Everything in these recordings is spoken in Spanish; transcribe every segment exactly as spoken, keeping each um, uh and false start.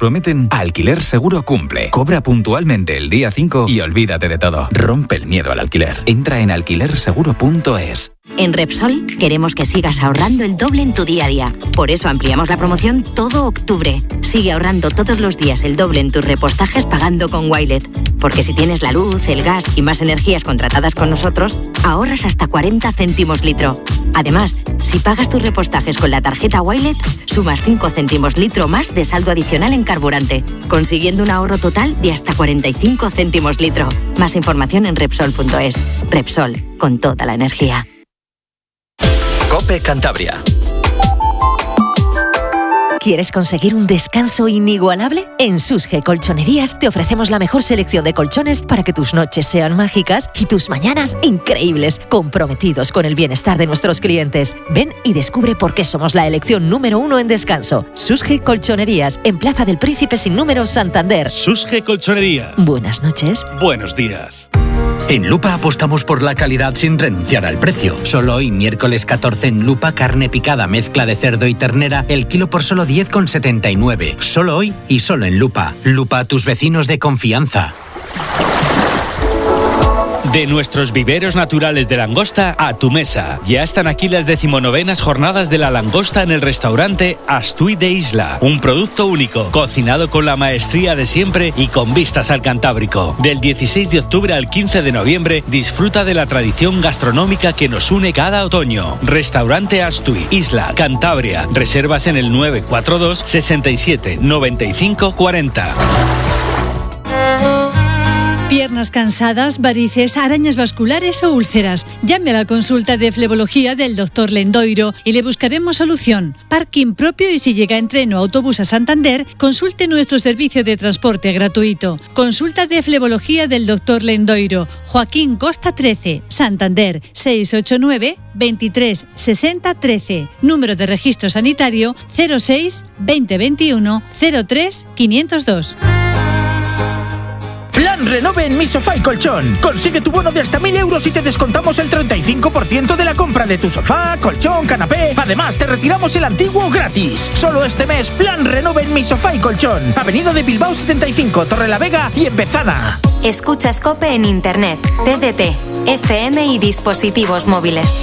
prometen, Alquiler Seguro cumple. Cobra puntualmente el día cinco y olvídate de todo. Rompe el miedo al alquiler. Entra en alquiler seguro punto es. En Repsol queremos que sigas ahorrando el doble en tu día a día. Por eso ampliamos la promoción todo octubre. Sigue ahorrando todos los días el doble en tus repostajes pagando con Wilet. Porque si tienes la luz, el gas y más energías contratadas con nosotros, ahorras hasta cuarenta céntimos litro. Además, si pagas tus repostajes con la tarjeta Wilet, sumas cinco céntimos litro más de saldo adicional en carburante, consiguiendo un ahorro total de hasta cuarenta y cinco céntimos litro. Más información en Repsol punto es. Repsol, con toda la energía. COPE Cantabria. ¿Quieres conseguir un descanso inigualable? En Susge Colchonerías te ofrecemos la mejor selección de colchones para que tus noches sean mágicas y tus mañanas increíbles, comprometidos con el bienestar de nuestros clientes. Ven y descubre por qué somos la elección número uno en descanso. Susge Colchonerías, en Plaza del Príncipe sin número, Santander. Susge Colchonerías. Buenas noches. Buenos días. En Lupa apostamos por la calidad sin renunciar al precio. Solo hoy, miércoles catorce, en Lupa, carne picada, mezcla de cerdo y ternera, el kilo por solo diez con setenta y nueve. Solo hoy y solo en Lupa. Lupa, tus vecinos de confianza. De nuestros viveros naturales de langosta a tu mesa. Ya están aquí las decimonovenas jornadas de la langosta en el restaurante Astui de Isla. Un producto único, cocinado con la maestría de siempre y con vistas al Cantábrico. Del dieciséis de octubre al quince de noviembre, disfruta de la tradición gastronómica que nos une cada otoño. Restaurante Astui, Isla, Cantabria. Reservas en el nueve cuatro dos, sesenta y siete, noventa y cinco, cuarenta. Piernas cansadas, varices, arañas vasculares o úlceras. Llame a la consulta de flebología del doctor Lendoiro y le buscaremos solución. Parking propio y si llega en tren o autobús a Santander, consulte nuestro servicio de transporte gratuito. Consulta de flebología del doctor Lendoiro. Joaquín Costa trece, Santander, seis ocho nueve, veintitrés, sesenta, trece. Número de registro sanitario cero seis, veinte veintiuno, cero tres, quinientos dos. Plan Renove en Mi Sofá y Colchón. Consigue tu bono de hasta mil euros y te descontamos el treinta y cinco por ciento de la compra de tu sofá, colchón, canapé. Además, te retiramos el antiguo gratis. Solo este mes, Plan Renove en Mi Sofá y Colchón. Avenida de Bilbao setenta y cinco, Torrelavega y en Bezana. Escuchas COPE en Internet, T D T, F M y dispositivos móviles.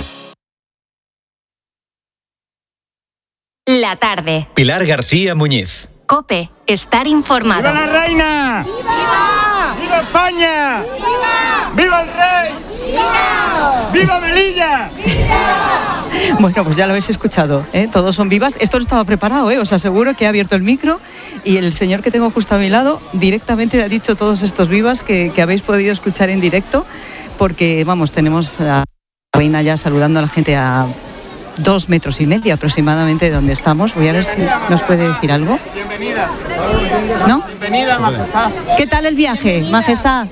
La tarde. Pilar García Muñiz. COPE, estar informado. ¡Viva la reina! ¡Viva! ¡Viva España! ¡Viva! ¡Viva el rey! ¡Viva! ¡Viva Melilla! ¡Viva! Bueno, pues ya lo habéis escuchado, ¿eh? Todos son vivas. Esto no estaba preparado, ¿eh? Os aseguro que he abierto el micro y el señor que tengo justo a mi lado directamente ha dicho todos estos vivas que, que habéis podido escuchar en directo, porque, vamos, tenemos a la reina ya saludando a la gente a dos metros y medio aproximadamente de donde estamos. Voy a ver si nos puede decir algo. Bienvenida. ¿No? Bienvenida, majestad. ¿Qué tal el viaje, majestad?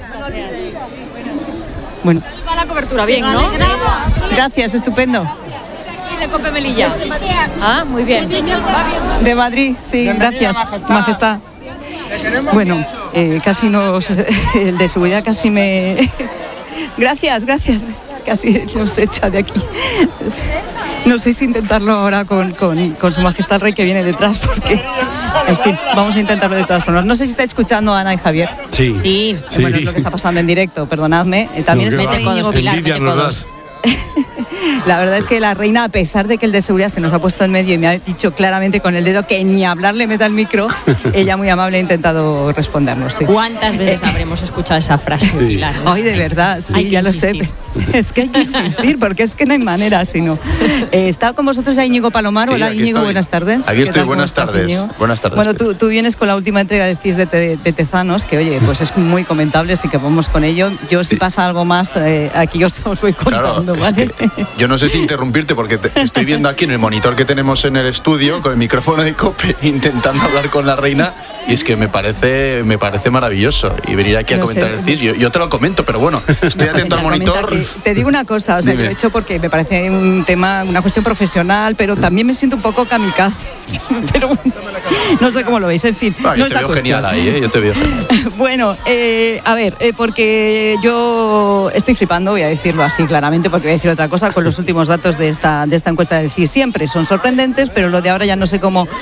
Bueno. Va la cobertura bien, ¿no? Gracias, estupendo. ¿Y de COPE Melilla? Ah, muy bien. De Madrid, sí, gracias, majestad. Bueno, eh, casi nos... El de seguridad casi me... Gracias, gracias. Casi nos echa de aquí. No sé si intentarlo ahora con, con, con su majestad el rey que viene detrás, porque, en fin, vamos a intentarlo de todas formas. No sé si está escuchando a Ana y Javier. Sí. Sí. Sí. Bueno, es lo que está pasando en directo, perdonadme. Eh, también No, está Íñigo Pilar. envidia nos das. La verdad es que la reina, a pesar de que el de seguridad se nos ha puesto en medio y me ha dicho claramente con el dedo que ni hablarle meta el micro, ella muy amable ha intentado respondernos. Sí. ¿Cuántas veces habremos escuchado esa frase? Sí. Pilar, ¿no? Ay, de verdad, sí, Hay que ya insistir. lo sé. Es que hay que insistir, porque es que no hay manera, sino. Eh, está con vosotros ya Íñigo Palomar. Sí, Hola, aquí Íñigo, estoy. buenas tardes. Aquí ¿Qué estoy, tal? ¿Cómo buenas estás, tardes. Íñigo? Buenas tardes. Bueno, tú, tú vienes con la última entrega del C I S de, de, de Tezanos, que oye, pues es muy comentable, así que vamos con ello. Yo, si pasa algo más, eh, aquí os, os voy contando, Claro, es ¿vale? que yo no sé si interrumpirte porque te estoy viendo aquí en el monitor que tenemos en el estudio con el micrófono de COPE intentando hablar con la reina y es que me parece me parece maravilloso y venir aquí a No comentar sé. el C I S. Yo, yo te lo comento, pero bueno, estoy atento al Comenta monitor. que- te digo una cosa, o sea, Dime. yo lo he hecho porque me parece un tema, una cuestión profesional, pero también me siento un poco kamikaze. Pero bueno, no sé cómo lo veis, en fin. Ah, no yo es te la veo cuestión. genial ahí, ¿eh? Yo te veo genial. Bueno, eh, a ver, eh, porque yo estoy flipando, voy a decirlo así claramente, porque voy a decir otra cosa, con los últimos datos de esta, de esta encuesta del C I S. Siempre son sorprendentes, pero lo de ahora ya no sé cómo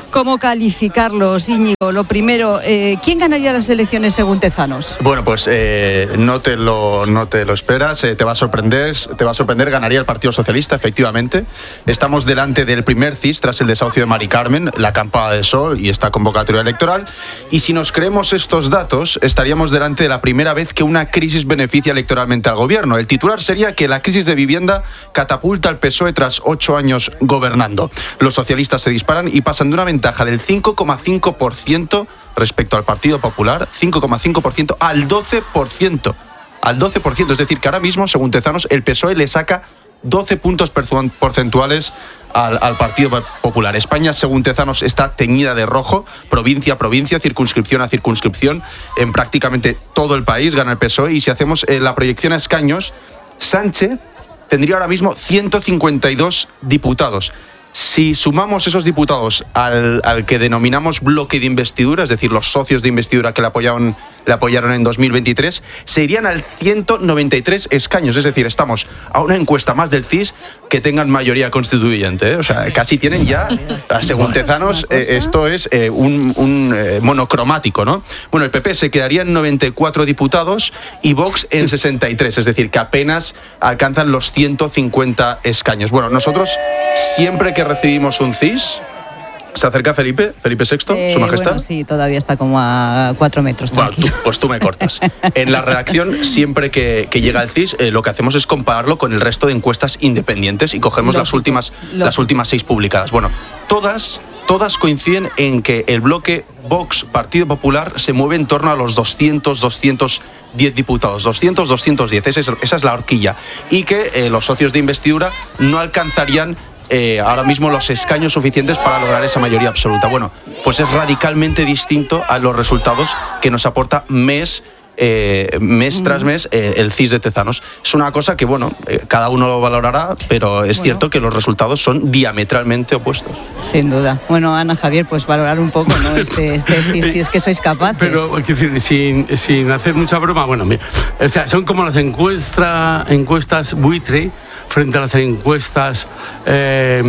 cómo calificarlos, Íñigo. Lo primero, eh, ¿quién ganaría las elecciones según Tezanos? Bueno, pues eh, no te lo no te lo esperas, eh, te va a sorprender, te va a sorprender, ganaría el Partido Socialista, efectivamente. Estamos delante del primer C I S tras el desahucio de Mari Carmen, la acampada de Sol y esta convocatoria electoral. Y si nos creemos estos datos, estaríamos delante de la primera vez que una crisis beneficia electoralmente al gobierno. El titular sería que la crisis de vivienda catapulta al P S O E tras ocho años gobernando. Los socialistas se disparan y pasan de una ventaja del cinco coma cinco por ciento respecto al Partido Popular, cinco coma cinco por ciento al doce por ciento. Al doce por ciento, es decir, que ahora mismo, según Tezanos, el P S O E le saca doce puntos porcentuales al, al Partido Popular. España, según Tezanos, está teñida de rojo, provincia a provincia, circunscripción a circunscripción. En prácticamente todo el país gana el P S O E, y si hacemos eh, la proyección a escaños, Sánchez tendría ahora mismo ciento cincuenta y dos diputados. Si sumamos esos diputados al, al que denominamos bloque de investidura, es decir, los socios de investidura que le apoyaron, le apoyaron en dos mil veintitrés, se irían al ciento noventa y tres escaños. Es decir, estamos a una encuesta más del C I S que tengan mayoría constituyente, ¿eh? O sea, casi tienen ya, según Tezanos, eh, esto es eh, un, un eh, monocromático, ¿no? Bueno, el P P se quedaría en noventa y cuatro diputados y Vox en sesenta y tres, es decir, que apenas alcanzan los ciento cincuenta escaños. Bueno, nosotros siempre que recibimos un C I S, ¿se acerca Felipe? ¿Felipe sexto? Eh, ¿Su majestad? Bueno, sí, todavía está como a cuatro metros. Bueno, tú, pues tú me cortas. En la redacción, siempre que, que llega el C I S, eh, lo que hacemos es compararlo con el resto de encuestas independientes y cogemos Lógico. las últimas, Lógico. las últimas seis publicadas. Bueno, todas... Todas coinciden en que el bloque Vox-Partido Popular se mueve en torno a los doscientos, doscientos diez diputados. doscientos, doscientos diez, esa es, esa es la horquilla. Y que eh, los socios de investidura no alcanzarían eh, ahora mismo los escaños suficientes para lograr esa mayoría absoluta. Bueno, pues es radicalmente distinto a los resultados que nos aporta mes Eh, mes tras mes eh, el C I S de Tezanos. Es una cosa que, bueno, eh, cada uno lo valorará, pero es bueno. cierto que los resultados son diametralmente opuestos. Sin duda. Bueno, Ana, Javier, pues valorar un poco, ¿no? Este, este C I S, si es que sois capaces. Pero, decir, sin, sin hacer mucha broma, bueno, mira, o sea, son como las encuestas, encuestas buitre frente a las encuestas eh,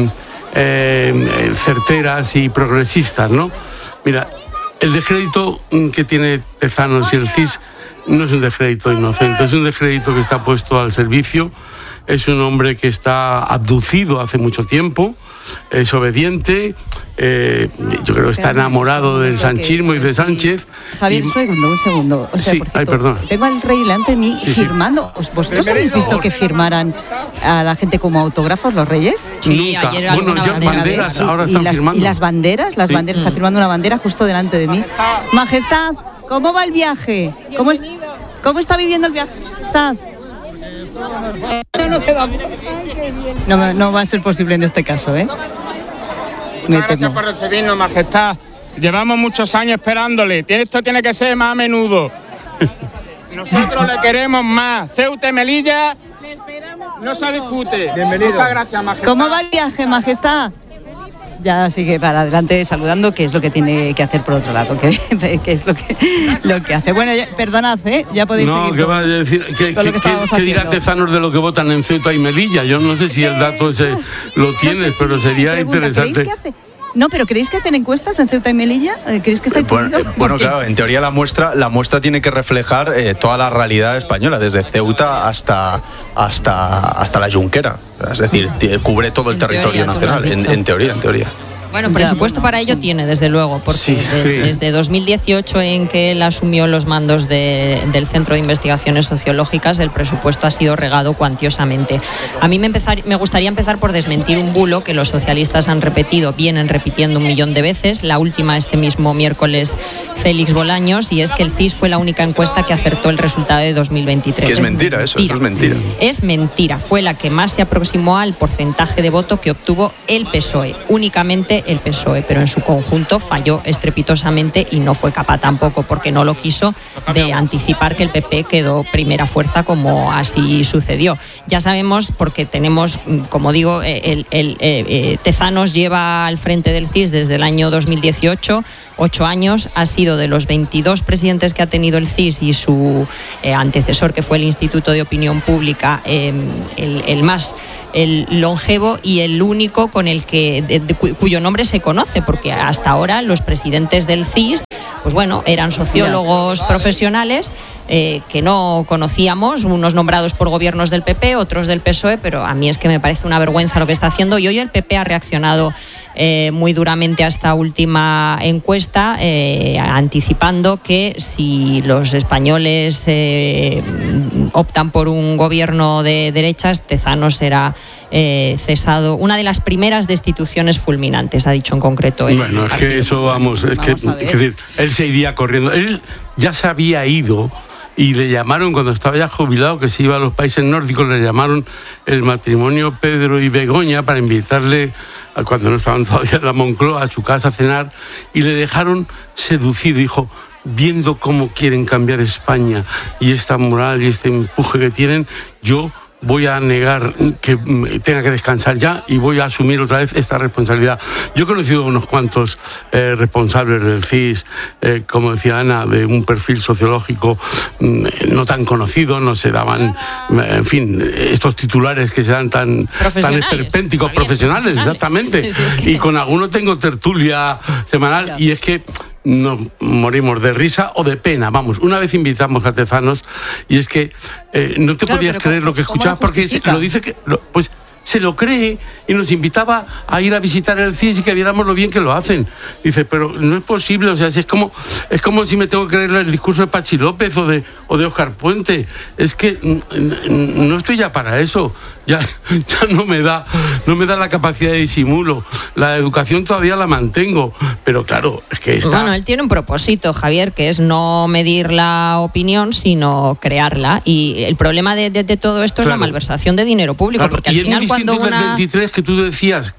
eh, certeras y progresistas, ¿no? Mira, el descrédito que tiene Tezanos y el C I S no es un descrédito inocente, es un descrédito que está puesto al servicio. Es un hombre que está abducido hace mucho tiempo, es obediente, eh, yo creo que está enamorado del sanchismo y de Sánchez. Javier, un segundo, un segundo. O sea, sí, por cierto, ay, perdón. Tengo al rey delante de mí sí, firmando. Sí. ¿Vosotros habéis visto que firmaran a la gente como autógrafos los reyes? Sí, nunca. Ayer bueno, ya bandera, banderas ahora están y las, firmando. ¿Y las banderas? Las sí. banderas, está firmando una bandera justo delante de mí. Majestad, ¿cómo va el viaje? ¿Cómo, es, cómo está viviendo el viaje? Majestad. No, no va a ser posible en este caso, ¿eh? Muchas gracias por recibirnos, majestad. Llevamos muchos años esperándole. Esto tiene que ser más a menudo. Nosotros le queremos más. Ceuta y Melilla no se discute. Bienvenido. Muchas gracias, majestad. ¿Cómo va el viaje, majestad? Ya sigue para adelante saludando, que es lo que tiene que hacer por otro lado, que, que es lo que, lo que hace. Bueno, ya, perdonad, ¿eh? Ya podéis no, seguir. No, que va a decir, que, que, que, que dirá Tezanos de lo que votan en Ceuta y Melilla. Yo no sé si el dato ese lo tienes, no sé si, pero sería si pregunta, interesante. Que hace? No, pero ¿creéis que hacen encuestas en Ceuta y Melilla? ¿Creéis que está incluido? Bueno, bueno claro, en teoría la muestra, la muestra tiene que reflejar eh, toda la realidad española, desde Ceuta hasta, hasta, hasta la Junquera. Es decir, cubre todo el en territorio teoría, nacional, en, en teoría, en teoría. Bueno, presupuesto para ello tiene, desde luego, porque sí, de, sí. desde dos mil dieciocho, en que él asumió los mandos de, del Centro de Investigaciones Sociológicas, el presupuesto ha sido regado cuantiosamente. A mí me, empezar, me gustaría empezar por desmentir un bulo que los socialistas han repetido, vienen repitiendo un millón de veces, la última este mismo miércoles Félix Bolaños, y es que el C I S fue la única encuesta que acertó el resultado de dos mil veintitrés. Que es, es mentira, mentira, eso, eso es mentira. Es mentira, fue la que más se aproximó al porcentaje de voto que obtuvo el P S O E, únicamente el P S O E, pero en su conjunto falló estrepitosamente y no fue capaz tampoco, porque no lo quiso, de anticipar que el P P quedó primera fuerza, como así sucedió. Ya sabemos, porque tenemos, como digo, el, el, el eh, Tezanos lleva al frente del C I S desde el año dos mil dieciocho, ocho años, ha sido de los veintidós presidentes que ha tenido el C I S y su eh, antecesor, que fue el Instituto de Opinión Pública, eh, el, el más el longevo y el único con el que de, de, cuyo nombre se conoce, porque hasta ahora los presidentes del C I S, pues bueno, eran sociólogos profesionales eh, que no conocíamos, unos nombrados por gobiernos del P P, otros del P S O E, pero a mí es que me parece una vergüenza lo que está haciendo, y hoy el P P ha reaccionado eh, muy duramente a esta última encuesta, eh, anticipando que si los españoles eh, optan por un gobierno de derechas, Tezanos será eh, cesado. Una de las primeras destituciones fulminantes, ha dicho en concreto él. Bueno, es que eso, vamos, es que, es decir, él se iría corriendo. Él ya se había ido y le llamaron, cuando estaba ya jubilado, que se iba a los países nórdicos, le llamaron el matrimonio Pedro y Begoña para invitarle, cuando no estaban todavía en la Moncloa, a su casa a cenar, y le dejaron seducido. Dijo, viendo cómo quieren cambiar España y esta moral y este empuje que tienen, yo voy a negar que tenga que descansar ya y voy a asumir otra vez esta responsabilidad. Yo he conocido a unos cuantos eh, responsables del C I S, eh, como decía Ana, de un perfil sociológico mm, no tan conocido, no se daban, en fin, estos titulares que se dan tan, tan esperpénticos, profesionales, exactamente. Sí, es que... Y con algunos tengo tertulia semanal, claro. Y es que nos morimos de risa o de pena. Vamos, una vez invitamos a Tezanos y es que eh, no te claro, podías creer lo que escuchabas, porque se, lo dice que lo, pues se lo cree, y nos invitaba a ir a visitar el C I S y que viéramos lo bien que lo hacen. Dice, pero no es posible, o sea, es como, es como si me tengo que creer el discurso de Pachi López o de, o de Óscar Puente. Es que no estoy ya para eso. Ya, ya no me da, no me da la capacidad de disimulo. La educación todavía la mantengo, pero claro, es que está... Bueno, él tiene un propósito, Javier, que es no medir la opinión, sino crearla. Y el problema de, de, de todo esto claro. es la malversación de dinero público, claro. porque al y final en cuando una... del veintitrés que tú decías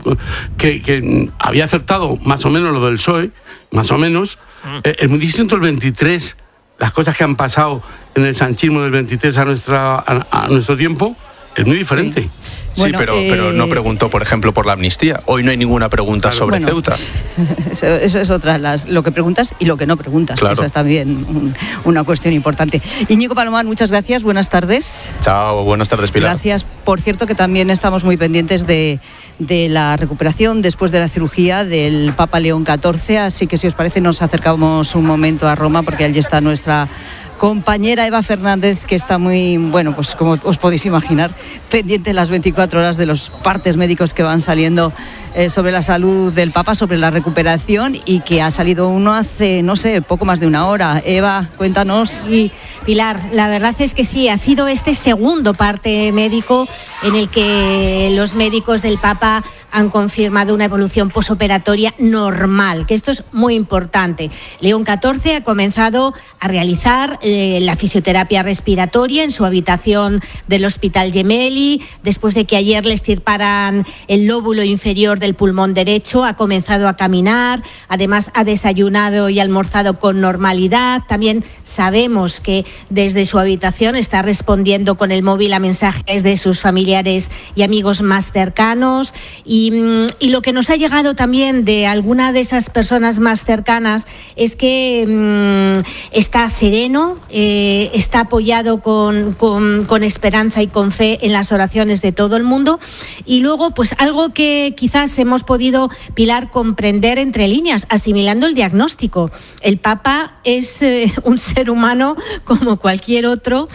que, que había acertado más o menos lo del P S O E, más o menos, mm. eh, el muy distinto del veintitrés, las cosas que han pasado en el sanchismo del veintitrés a, nuestra, a, a nuestro tiempo, es muy diferente. Sí, sí bueno, pero, eh... pero no preguntó, por ejemplo, por la amnistía. Hoy no hay ninguna pregunta claro. sobre bueno, Ceuta. Eso, eso es otra, las, lo que preguntas y lo que no preguntas. Claro. Esa es también un, una cuestión importante. Íñigo Palomar, muchas gracias, buenas tardes. Chao, buenas tardes, Pilar. Gracias. Por cierto, que también estamos muy pendientes de, de la recuperación después de la cirugía del Papa León catorce, así que si os parece nos acercamos un momento a Roma, porque allí está nuestra compañera Eva Fernández, que está muy, bueno, pues como os podéis imaginar, pendiente las veinticuatro horas de los partes médicos que van saliendo eh, sobre la salud del Papa, sobre la recuperación, y que ha salido uno hace, no sé, poco más de una hora. Eva, cuéntanos. Sí, Pilar, la verdad es que sí, ha sido este segundo parte médico en el que los médicos del Papa han confirmado una evolución posoperatoria normal, que esto es muy importante. León catorce ha comenzado a realizar eh, la fisioterapia respiratoria en su habitación del Hospital Gemelli, después de que ayer le extirparan el lóbulo inferior del pulmón derecho, ha comenzado a caminar, además ha desayunado y almorzado con normalidad. También sabemos que desde su habitación está respondiendo con el móvil a mensajes de sus familiares y amigos más cercanos, y Y, y lo que nos ha llegado también de alguna de esas personas más cercanas es que mmm, está sereno, eh, está apoyado con, con, con esperanza y con fe en las oraciones de todo el mundo. Y luego, pues algo que quizás hemos podido, Pilar, comprender entre líneas, asimilando el diagnóstico. El Papa es eh, un ser humano como cualquier otro,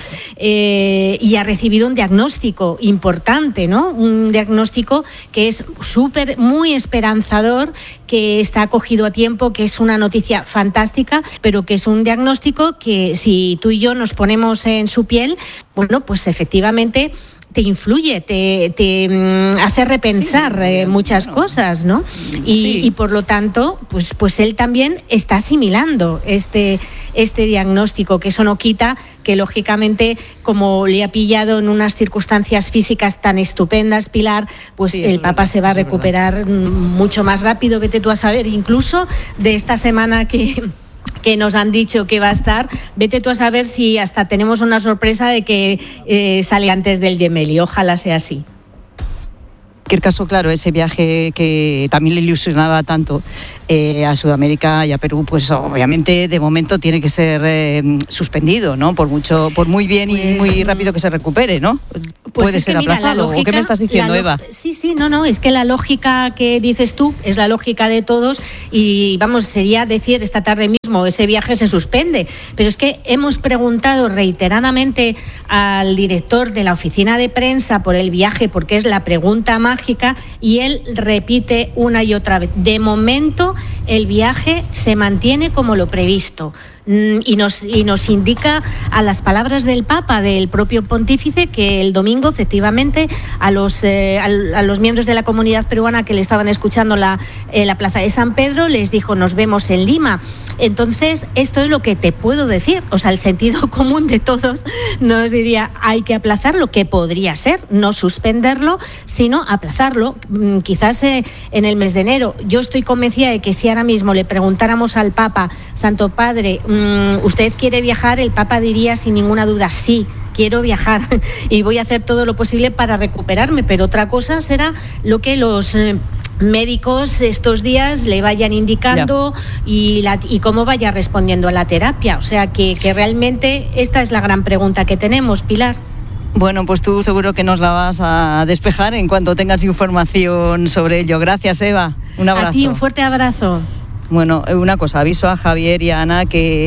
eh, y ha recibido un diagnóstico importante, ¿no? Un diagnóstico que es súper, muy esperanzador, que está acogido a tiempo, que es una noticia fantástica, pero que es un diagnóstico que si tú y yo nos ponemos en su piel, bueno, pues efectivamente te influye, te, te um, hace repensar sí, eh, muchas bueno, cosas, ¿no? Y, sí. y por lo tanto, pues, pues él también está asimilando este, este diagnóstico, que eso no quita que, lógicamente, como le ha pillado en unas circunstancias físicas tan estupendas, Pilar, pues sí, el Papa se va a recuperar mucho más rápido, vete tú a saber, incluso de esta semana que... que nos han dicho que va a estar, vete tú a saber si hasta tenemos una sorpresa de que eh, sale antes del Gemelli, ojalá sea así. En cualquier caso, claro, ese viaje que también le ilusionaba tanto eh, a Sudamérica y a Perú, pues obviamente de momento tiene que ser eh, suspendido, ¿no? Por mucho, por muy bien y muy rápido que se recupere, ¿no? pues puede ser mira, aplazado. Lógica, ¿o qué me estás diciendo, lo- Eva? Sí, sí, no, no, es que la lógica que dices tú es la lógica de todos y vamos, sería decir esta tarde mismo ese viaje se suspende, pero es que hemos preguntado reiteradamente al director de la oficina de prensa por el viaje porque es la pregunta mágica y él repite una y otra vez. De momento el viaje se mantiene como lo previsto. Y nos, y nos indica a las palabras del Papa, del propio pontífice, que el domingo efectivamente a los, eh, a, a los miembros de la comunidad peruana que le estaban escuchando la, en la plaza de San Pedro les dijo nos vemos en Lima. Entonces esto es lo que te puedo decir, o sea, el sentido común de todos nos diría hay que aplazarlo, que podría ser, no suspenderlo, sino aplazarlo, mm, quizás eh, en el mes de enero. Yo estoy convencida de que si ahora mismo le preguntáramos al Papa, Santo Padre, ¿usted quiere viajar? El Papa diría sin ninguna duda, sí, quiero viajar y voy a hacer todo lo posible para recuperarme, pero otra cosa será lo que los eh, médicos estos días le vayan indicando y, la, y cómo vaya respondiendo a la terapia. O sea que, que realmente esta es la gran pregunta que tenemos, Pilar. Bueno, pues tú seguro que nos la vas a despejar en cuanto tengas información sobre ello. Gracias, Eva. Un abrazo. A ti un fuerte abrazo. Bueno, una cosa, aviso a Javier y a Ana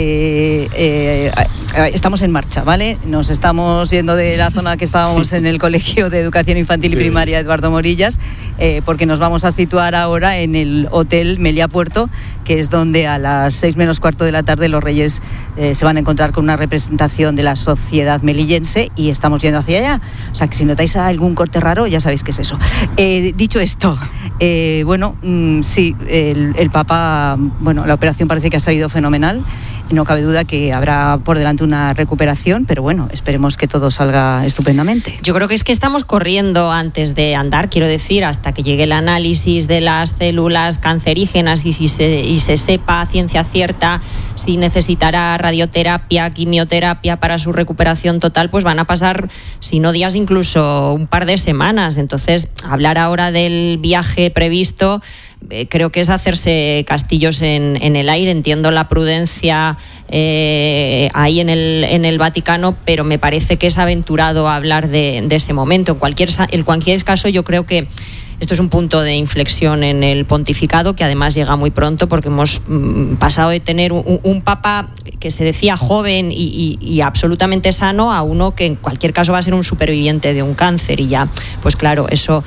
que eh, estamos en marcha, ¿vale? Nos estamos yendo de la zona que estábamos en el Colegio de Educación Infantil y Primaria Eduardo Morillas, eh, porque nos vamos a situar ahora en el Hotel Meliá Puerto, que es donde a las seis menos cuarto de la tarde los Reyes eh, se van a encontrar con una representación de la sociedad melillense y estamos yendo hacia allá. O sea, que si notáis algún corte raro, ya sabéis qué es eso. Eh, dicho esto, eh, bueno, mmm, sí, el, el Papa... Bueno, la operación parece que ha salido fenomenal. No cabe duda que habrá por delante una recuperación, pero bueno, esperemos que todo salga estupendamente. Yo creo que es que estamos corriendo antes de andar, quiero decir, hasta que llegue el análisis de las células cancerígenas y si se, y se sepa a ciencia cierta si necesitará radioterapia, quimioterapia para su recuperación total, pues van a pasar, si no días, incluso un par de semanas. Entonces, hablar ahora del viaje previsto eh, creo que es hacerse castillos en, en el aire. Entiendo la prudencia eh, ahí en el, en el Vaticano, pero me parece que es aventurado hablar de, de ese momento. En cualquier, en cualquier caso, yo creo que esto es un punto de inflexión en el pontificado que además llega muy pronto porque hemos mm, pasado de tener un, un papa que se decía joven y, y, y absolutamente sano a uno que en cualquier caso va a ser un superviviente de un cáncer y ya, pues claro, eso,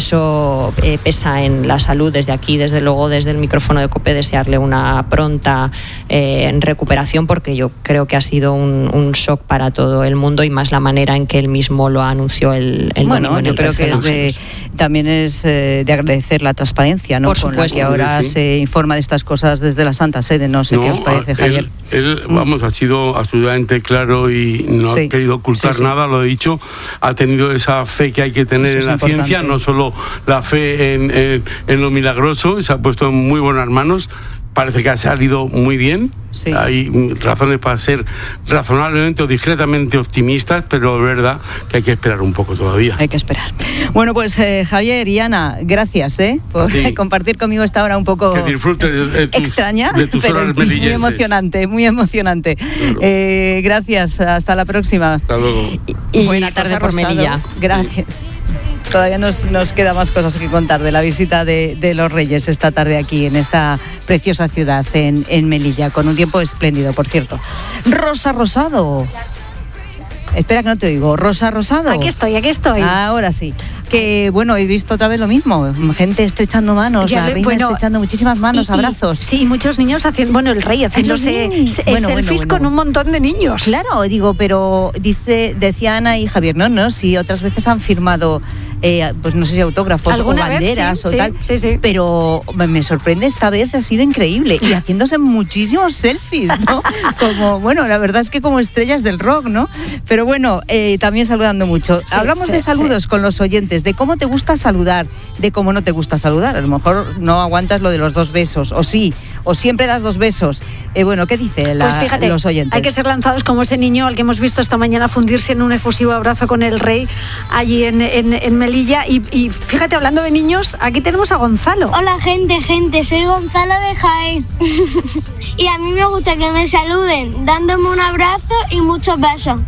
eso eh, pesa en la salud. Desde aquí, desde luego, desde el micrófono de COPE, desearle una pronta eh, recuperación porque yo creo que ha sido un, un shock para todo el mundo y más la manera en que él mismo lo anunció el, el bueno, domingo en yo el creo que es de, también es de agradecer la transparencia, ¿no? Por con la que ahora sí. se informa de estas cosas desde la Santa Sede. No sé no, qué os parece, él, Javier. Él, vamos, ha sido absolutamente claro y no sí. ha querido ocultar sí, sí. nada, lo he dicho. Ha tenido esa fe que hay que tener Eso en la importante. ciencia, no solo la fe en, en, en lo milagroso, y se ha puesto en muy buenas manos. Parece que ha salido muy bien. Sí. Hay razones para ser razonablemente o discretamente optimistas, pero es verdad que hay que esperar un poco todavía. Hay que esperar. Bueno, pues eh, Javier y Ana, gracias ¿eh? por sí. compartir conmigo esta hora un poco que disfrutes de, de tus, extraña, de tus pero muy emocionante, muy emocionante. Claro. Eh, gracias, hasta la próxima. Hasta luego. Y, y buena tarde por Melilla. Gracias. Sí. Todavía nos, nos queda más cosas que contar de la visita de, de los Reyes esta tarde aquí en esta preciosa ciudad en, en Melilla, con un tiempo espléndido, por cierto. Rosa Rosado. Espera que no te oigo. Rosa Rosado. Aquí estoy, aquí estoy. Ahora sí. Que bueno, he visto otra vez lo mismo. Gente estrechando manos, ya, la reina bueno, estrechando muchísimas manos, y, abrazos. Y, sí, muchos niños haciendo, bueno, el rey haciéndose bueno, selfies bueno, bueno. con un montón de niños. Claro, digo, pero dice, decía Ana y Javier, no, no, si otras veces han firmado Eh, pues no sé si autógrafos o banderas sí, o sí, tal, sí, sí. pero me sorprende, esta vez ha sido increíble y haciéndose muchísimos selfies, ¿no? Como, bueno, la verdad es que como estrellas del rock, ¿no? Pero bueno, eh, también saludando mucho. Sí, Hablamos sí, de saludos sí. con los oyentes, de cómo te gusta saludar, de cómo no te gusta saludar. A lo mejor no aguantas lo de los dos besos, o sí, o siempre das dos besos. Eh, bueno, ¿qué dice la, pues fíjate, los oyentes? Hay que ser lanzados como ese niño al que hemos visto esta mañana fundirse en un efusivo abrazo con el rey allí en, en, en Melilla. Y, y fíjate, hablando de niños, aquí tenemos a Gonzalo. Hola gente, gente, soy Gonzalo de Jaén. Y a mí me gusta que me saluden dándome un abrazo y muchos besos.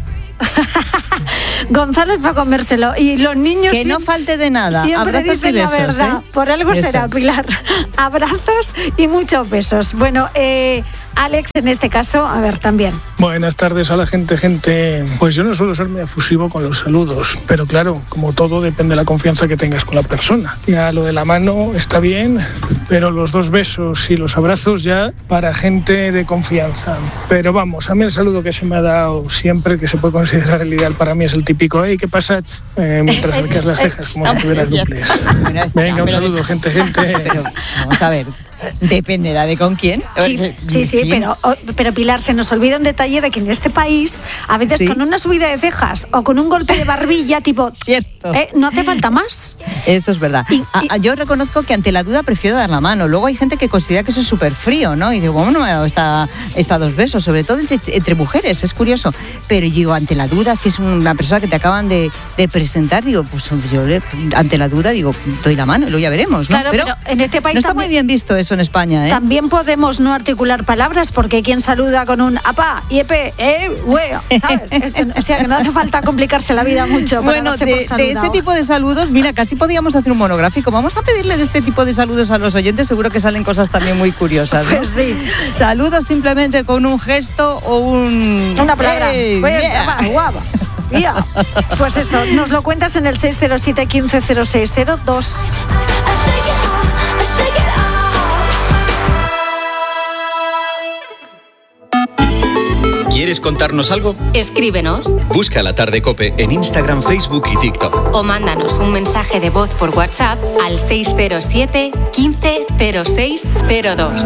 Gonzalo es para comérselo. Y los niños... Que no falte de nada. Siempre Abrazos dicen y besos, la verdad. ¿eh? Por algo Eso. será, Pilar. Abrazos y muchos besos. Bueno, eh, Alex, en este caso, a ver, también. Buenas tardes a la gente, gente. Pues yo no suelo ser muy efusivo con los saludos, pero claro, como todo depende de la confianza que tengas con la persona. Ya lo de la mano está bien, pero los dos besos y los abrazos ya para gente de confianza. Pero vamos, a mí el saludo que se me ha dado siempre, que se puede considerar el ideal para mí, es el típico "Hey, ¿qué pasa?", eh, mientras arqueas las cejas, como si tuvieras duples. Venga, un saludo, gente, gente. Pero, vamos a ver. Dependerá de con quién. Sí, sí, sí, pero, pero Pilar, se nos olvida un detalle de que en este país, a veces ¿Sí? con una subida de cejas o con un golpe de barbilla, tipo, Cierto. eh, no hace falta más. Eso es verdad. A- a- yo reconozco que ante la duda prefiero dar la mano. Luego hay gente que considera que eso es súper frío, ¿no? Y digo, ¿cómo no me ha dado esta, esta dos besos? Sobre todo entre, entre mujeres, es curioso. Pero yo digo, ante la duda, si es una persona que te acaban de, de presentar, digo, pues yo le- ante la duda, digo, doy la mano y luego ya veremos, ¿no? Claro, pero en este país no está también- muy bien visto eso en España, ¿eh? También podemos no articular palabras, porque hay quien saluda con un apá, iepe, eh, hueo, ¿sabes? O sea, que no hace falta complicarse la vida mucho para Bueno, darse de, por de saludado. ese tipo de saludos, mira, casi podríamos hacer un monográfico. Vamos a pedirle de este tipo de saludos a los oyentes, seguro que salen cosas también muy curiosas, ¿no? Pues sí. Saludos simplemente con un gesto o un... Una palabra. ¡Hey, Pues, yeah! apá, guapa. Tía. Pues eso, nos lo cuentas en el seis cero siete, quince cero seis cero dos. ¿Quieres contarnos algo? Escríbenos Busca La Tarde Cope en Instagram, Facebook y TikTok. o mándanos un mensaje de voz por WhatsApp al seis cero siete, quince cero seis cero dos.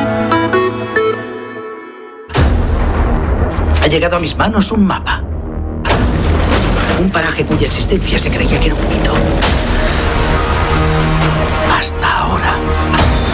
Ha llegado a mis manos un mapa. Un paraje cuya existencia se creía que era un mito. Hasta ahora.